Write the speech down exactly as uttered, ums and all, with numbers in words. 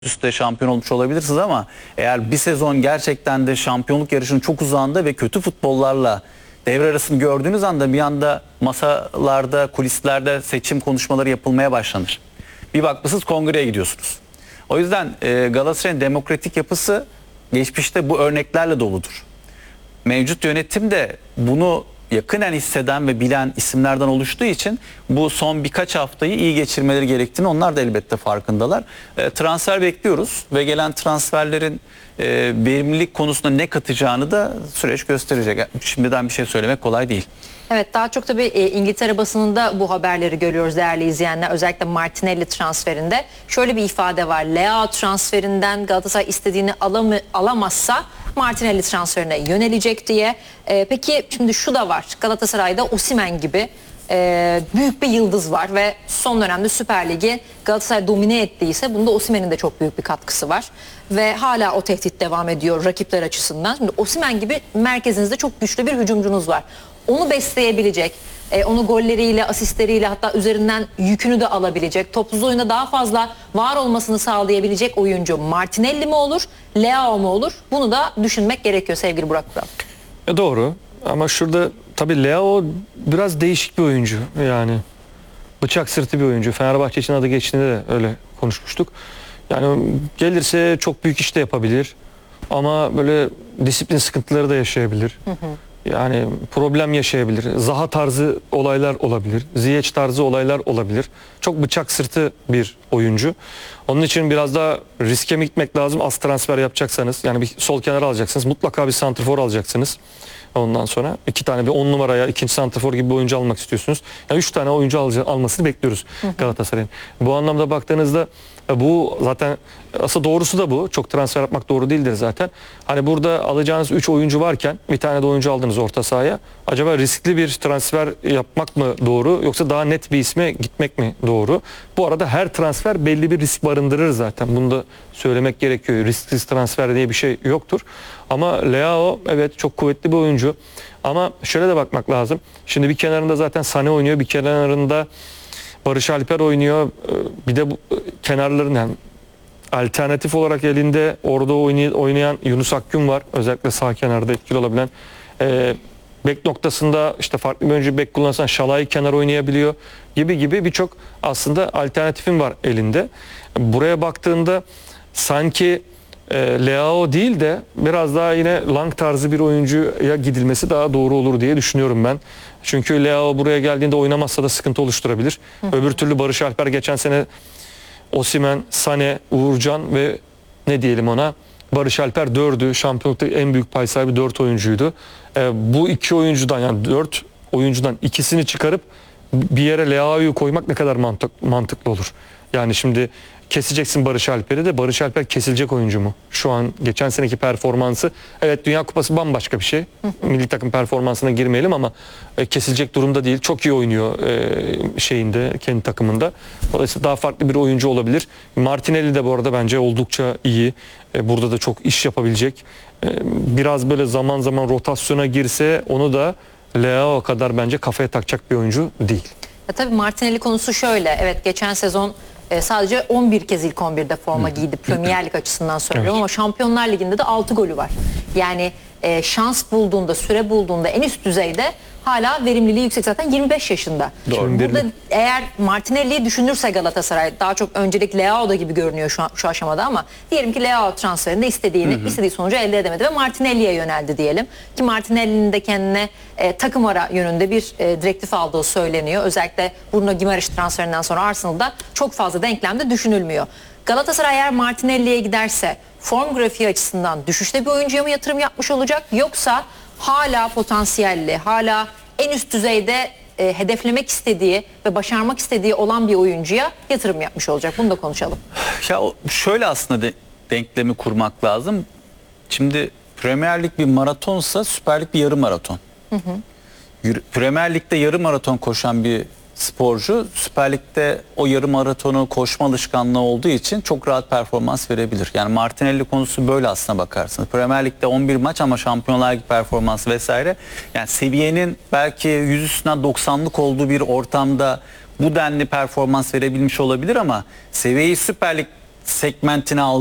üstte şampiyon olmuş olabilirsiniz ama eğer bir sezon gerçekten de şampiyonluk yarışının çok uzağında ve kötü futbollarla devre arasını gördüğünüz anda bir anda masalarda, kulislerde seçim konuşmaları yapılmaya başlanır. Bir bakmışsınız kongreye gidiyorsunuz. O yüzden e, Galatasaray'ın demokratik yapısı geçmişte bu örneklerle doludur. Mevcut yönetim de bunu yakinen hisseden ve bilen isimlerden oluştuğu için bu son birkaç haftayı iyi geçirmeleri gerektiğini onlar da elbette farkındalar. E, transfer bekliyoruz ve gelen transferlerin e, verimlilik konusunda ne katacağını da süreç gösterecek. Şimdiden bir şey söylemek kolay değil. Evet, daha çok tabii e, İngiltere basınında bu haberleri görüyoruz değerli izleyenler. Özellikle Martinelli transferinde şöyle bir ifade var. Leao transferinden Galatasaray istediğini alamı, alamazsa Martinelli transferine yönelecek diye. E, peki şimdi şu da var. Galatasaray'da Osimhen gibi e, büyük bir yıldız var ve son dönemde Süper Lig'i Galatasaray domine ettiyse bunda Osimhen'in de çok büyük bir katkısı var. Ve hala o tehdit devam ediyor rakipler açısından. Şimdi Osimhen gibi merkezinizde çok güçlü bir hücumcunuz var. Onu besleyebilecek, e, onu golleriyle, asistleriyle hatta üzerinden yükünü de alabilecek, topsuz oyunda daha fazla var olmasını sağlayabilecek oyuncu Martinelli mi olur, Leao mu olur? Bunu da düşünmek gerekiyor sevgili Burak Burak. E doğru ama şurada tabii Leao biraz değişik bir oyuncu, yani bıçak sırtı bir oyuncu. Fenerbahçe için adı geçtiğinde de öyle konuşmuştuk. Yani gelirse çok büyük iş de yapabilir ama böyle disiplin sıkıntıları da yaşayabilir. Hı hı. Yani problem yaşayabilir. Zaha tarzı olaylar olabilir. Ziyech tarzı olaylar olabilir. Çok bıçak sırtı bir oyuncu. Onun için biraz daha riske mi gitmek lazım? Az transfer yapacaksanız, yani bir sol kenara alacaksınız. Mutlaka bir santrfor alacaksınız. Ondan sonra iki tane bir on numaraya ikinci santrfor gibi bir oyuncu almak istiyorsunuz. Yani üç tane oyuncu al almasını bekliyoruz Galatasaray'ın. Bu anlamda baktığınızda bu zaten aslında doğrusu da bu. Çok transfer yapmak doğru değildir zaten. Hani burada alacağınız üç oyuncu varken bir tane de oyuncu aldınız orta sahaya. Acaba riskli bir transfer yapmak mı doğru yoksa daha net bir isme gitmek mi doğru? Bu arada her transfer belli bir risk barındırır zaten. Bunu da söylemek gerekiyor. Risksiz transfer diye bir şey yoktur. Ama Leao evet çok kuvvetli bir oyuncu. Ama şöyle de bakmak lazım. Şimdi bir kenarında zaten Sané oynuyor. Bir kenarında Barış Alper oynuyor. Bir de bu kenarların yani alternatif olarak elinde orada oynayan Yunus Akgün var. Özellikle sağ kenarda etkili olabilen. Ee, bek noktasında işte farklı bir oyuncu bek kullanırsan Şalay kenar oynayabiliyor gibi gibi birçok aslında alternatifin var elinde. Buraya baktığında sanki e, Leao değil de biraz daha yine Lang tarzı bir oyuncuya gidilmesi daha doğru olur diye düşünüyorum ben. Çünkü Leao buraya geldiğinde oynamazsa da sıkıntı oluşturabilir. Hı hı. Öbür türlü Barış Alper geçen sene Osimhen, Sané, Uğurcan ve ne diyelim ona Barış Alper dördü. Şampiyonlukta en büyük pay sahibi dört oyuncuydu. Ee, bu iki oyuncudan yani dört oyuncudan ikisini çıkarıp bir yere Leao'yu koymak ne kadar mantık, mantıklı olur? Yani şimdi keseceksin Barış Alper'i de Barış Alper kesilecek oyuncu mu? Şu an geçen seneki performansı evet Dünya Kupası bambaşka bir şey. Milli takım performansına girmeyelim ama e, kesilecek durumda değil. Çok iyi oynuyor e, şeyinde kendi takımında. Dolayısıyla daha farklı bir oyuncu olabilir. Martinelli de bu arada bence oldukça iyi. E, burada da çok iş yapabilecek. E, biraz böyle zaman zaman rotasyona girse onu da Leao kadar bence kafaya takacak bir oyuncu değil. Ya tabii Martinelli konusu şöyle. Evet geçen sezon sadece on bir kez ilk on birde forma giydi Premier Lig açısından söylüyorum, evet. Ama Şampiyonlar Ligi'nde de altı golü var. Yani e, şans bulduğunda, süre bulduğunda en üst düzeyde hala verimliliği yüksek, zaten yirmi beş yaşında. Doğru. Burada eğer Martinelli'yi düşünürse Galatasaray daha çok öncelik Leao'da gibi görünüyor şu, an, şu aşamada ama diyelim ki Leao transferinde istediğini, hı hı. istediği sonucu elde edemedi ve Martinelli'ye yöneldi diyelim. Ki Martinelli'nin de kendine e, takım ara yönünde bir e, direktif aldığı söyleniyor. Özellikle Bruno Guimaraes transferinden sonra Arsenal'da çok fazla denklemde düşünülmüyor. Galatasaray eğer Martinelli'ye giderse form grafiği açısından düşüşte bir oyuncuya mı yatırım yapmış olacak, yoksa hala potansiyelli, hala en üst düzeyde e, hedeflemek istediği ve başarmak istediği olan bir oyuncuya yatırım yapmış olacak? Bunu da konuşalım. Ya şöyle aslında de, denklemi kurmak lazım. Şimdi Premier Lig bir maratonsa Süper Lig bir yarım maraton. Hı hı. Premier Lig'de yarım maraton koşan bir sporcu Süper Lig'de o yarım maratonu koşma alışkanlığı olduğu için çok rahat performans verebilir. Yani Martinelli konusu böyle aslına bakarsınız. Premier Lig'de on bir maç ama Şampiyonlar Ligi performansı vesaire. Yani seviyenin belki yüz üstünden doksanlık olduğu bir ortamda bu denli performans verebilmiş olabilir ama seviyeyi Süper Lig segmentine